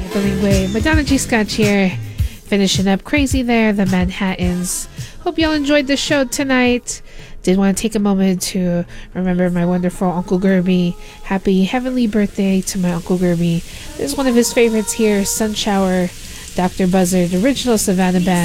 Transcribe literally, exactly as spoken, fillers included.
Balingway. Madonna G. Scotch here, finishing up Crazy there, the Manhattans. Hope y'all enjoyed the show tonight. Did want to take a moment to remember my wonderful Uncle Gerby. Happy heavenly birthday to my Uncle Gerby. This is one of his favorites here, Sunshower, Doctor Buzzard, original Savannah Band.